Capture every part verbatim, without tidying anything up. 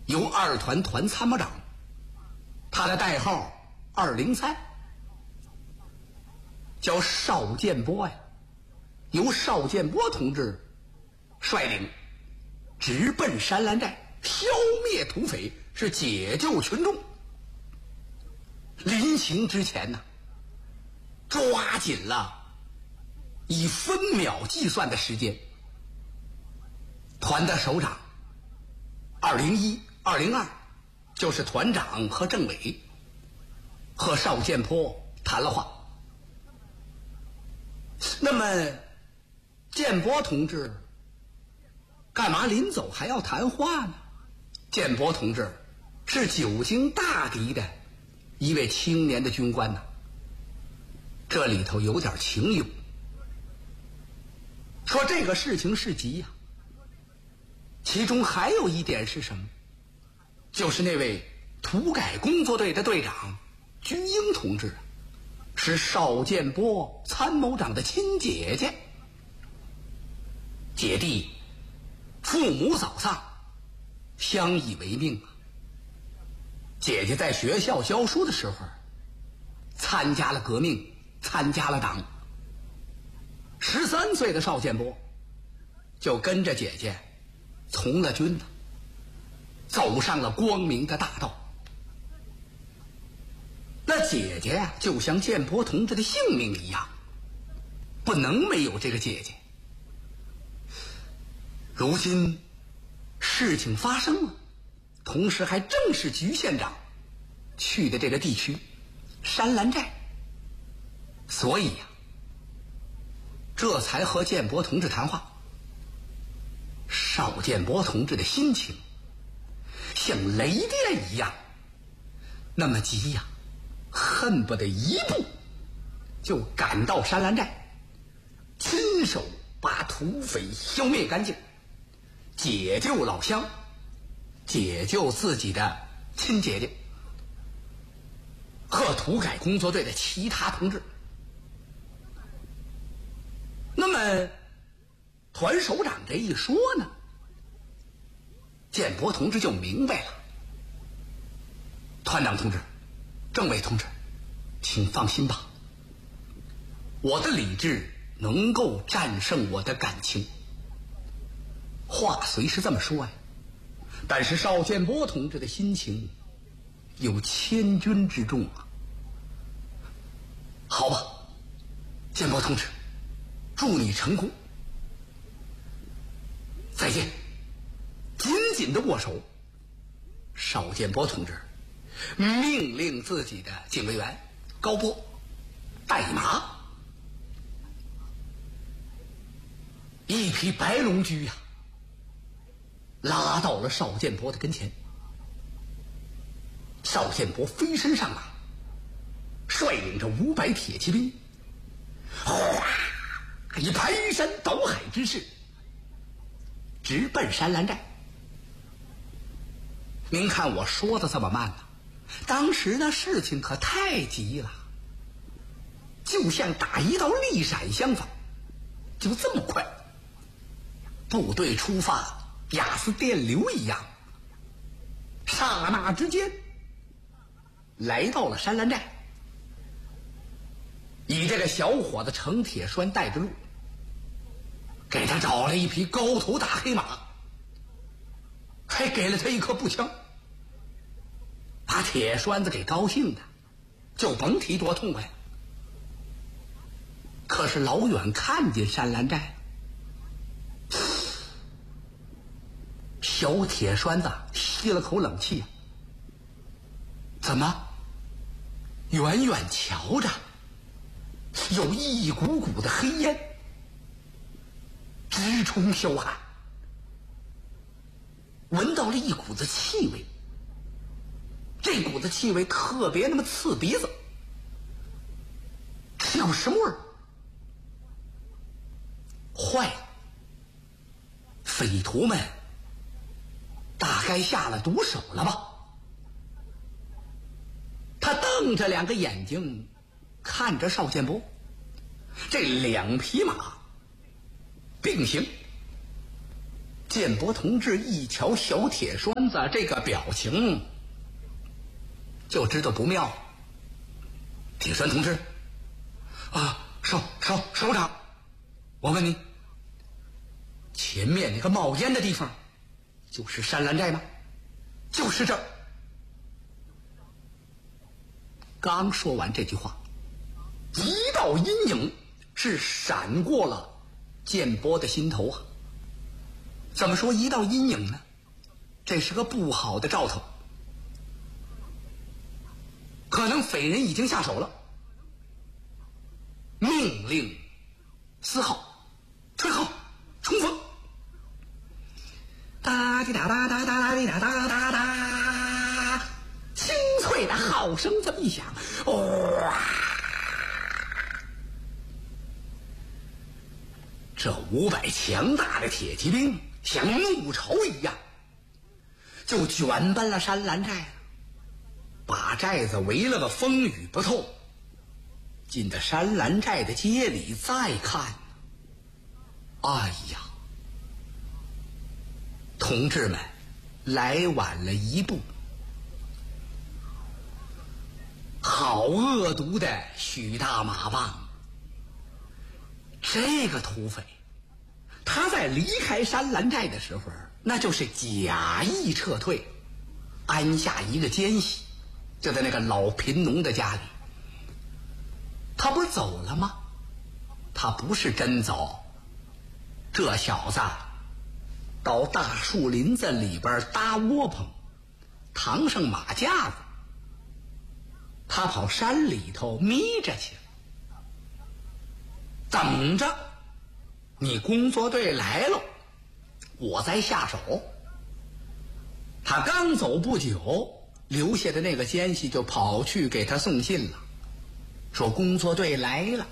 由二团团参谋长，他的代号二零三，叫邵建波呀，由邵建波同志率领，直奔山兰寨，消灭土匪，是解救群众。临行之前呢，抓紧了以分秒计算的时间。团的首长二零一、二零二，就是团长和政委，和邵建波谈了话。那么建波同志干嘛临走还要谈话呢？建波同志是久经大敌的一位青年的军官呐，这里头有点情由。说这个事情是急呀、啊，其中还有一点是什么？就是那位土改工作队的队长居英同志，是邵建波参谋长的亲姐姐。姐弟父母早丧，相依为命啊。姐姐在学校教书的时候，参加了革命，参加了党。十三岁的邵建波就跟着姐姐从了军了，走上了光明的大道。那姐姐呀、啊，就像建波同志的性命一样，不能没有这个姐姐。如今事情发生了，同时还正是局县长去的这个地区山兰寨，所以呀、啊，这才和建波同志谈话。邵建波同志的心情像雷电一样那么急呀、啊，恨不得一步就赶到山兰寨，亲手把土匪消灭干净，解救老乡，解救自己的亲姐姐和土改工作队的其他同志。那么团首长这一说呢，建波同志就明白了。团长同志，政委同志，请放心吧，我的理智能够战胜我的感情。话虽是这么说呀，但是邵建波同志的心情有千钧之重啊。好吧，建波同志，祝你成功，再见。紧紧的握手。邵建波同志命令自己的警卫员高波带马，一匹白龙驹呀、啊，拉到了邵建波的跟前。邵建波飞身上马，率领着五百铁骑兵，哗，以排山倒海之势直奔山兰寨。您看我说的这么慢呢、啊，当时的事情可太急了，就像打一道利闪相反，就这么快，部队出发压似电流一样，刹那之间来到了山兰寨。以这个小伙子程铁栓带着路，给他找了一匹高头大黑马，还给了他一颗步枪，把铁栓子给高兴的就甭提多痛快了。可是老远看见山兰寨，小铁栓子吸了口冷气，怎么远远瞧着有一股股的黑烟直冲霄汉，闻到了一股子气味，这股子气味特别那么刺鼻子，是有什么味儿？坏了，匪徒们大概下了毒手了吧？他瞪着两个眼睛看着邵建波，这两匹马并行， 建国同志一瞧小铁栓子这个表情，就知道不妙。铁栓同志，啊，首首首长，我问你，前面那个冒烟的地方，就是山兰寨吗？就是这儿。刚说完这句话，一道阴影是闪过了建波的心头啊。怎么说一道阴影呢？这是个不好的兆头，可能匪人已经下手了。命令四号吹号冲锋，哒滴哒哒哒哒滴哒哒哒哒，清脆的号声这么一响，哇！这五百强大的铁骑兵像怒潮一样，就卷奔了山兰寨了，把寨子围了个风雨不透。进到山兰寨的街里再看，哎呀，同志们来晚了一步。好恶毒的许大马棒，这个土匪他在离开山兰寨的时候，那就是假意撤退，安下一个奸细，就在那个老贫农的家里。他不是走了吗？他不是真走，这小子到大树林子里边搭窝棚，扛上马架子，他跑山里头眯着去，等着你工作队来了，我再下手。他刚走不久，留下的那个奸细就跑去给他送信了，说工作队来了。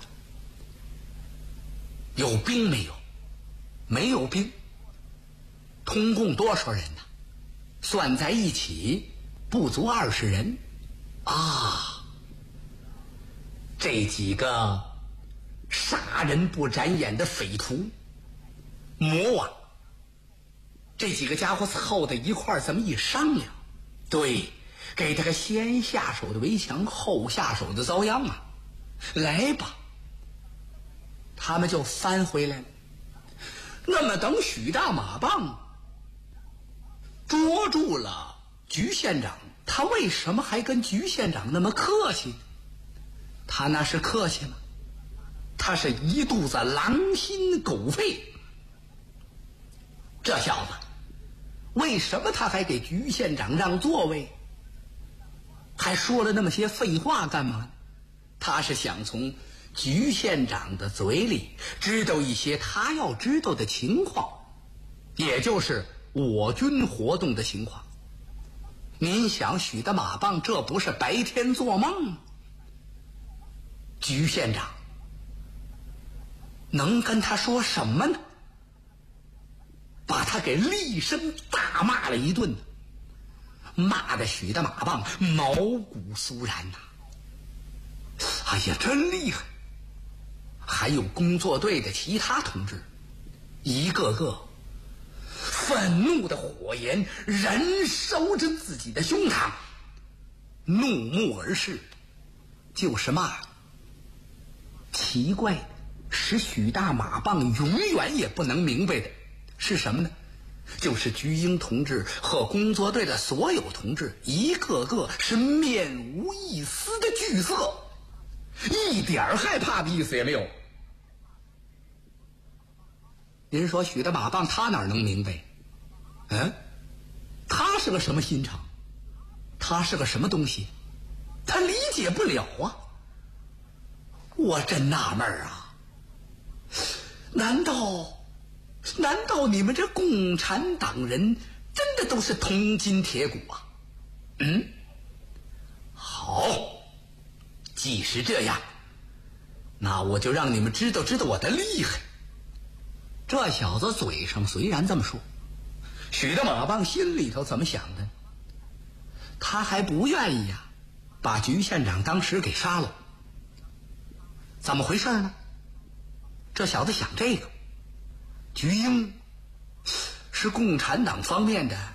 有兵没有？没有兵。通共多少人呢？算在一起不足二十人啊！这几个杀人不眨眼的匪徒魔王，这几个家伙凑在一块儿这么一商量，对，给他个先下手的围墙后下手的遭殃啊！来吧，他们就翻回来了。那么等许大马棒捉住了菊县长，他为什么还跟菊县长那么客气？他那是客气吗？他是一肚子狼心狗肺。这小子为什么他还给菊县长让座位，还说了那么些废话干嘛呢？他是想从菊县长的嘴里知道一些他要知道的情况，也就是我军活动的情况。您想许大马棒这不是白天做梦吗？菊县长能跟他说什么呢？把他给厉声大骂了一顿，骂得许大马棒毛骨悚然呐、啊！哎呀，真厉害！还有工作队的其他同志，一个个愤怒的火焰燃烧着自己的胸膛，怒目而视，就是骂。奇怪的，使许大马棒永远也不能明白的是什么呢？就是菊英同志和工作队的所有同志，一个个是面无一丝的惧色，一点害怕的意思也没有。您说许大马棒他哪能明白？嗯，他是个什么心肠？他是个什么东西？他理解不了啊！我真纳闷啊，难道难道你们这共产党人真的都是铜筋铁骨啊？嗯，好，既是这样，那我就让你们知道知道我的厉害。这小子嘴上虽然这么说，许大马棒心里头怎么想的？他还不愿意呀、啊，把菊县长当时给杀了。怎么回事呢？这小子想这个，菊英是共产党方面的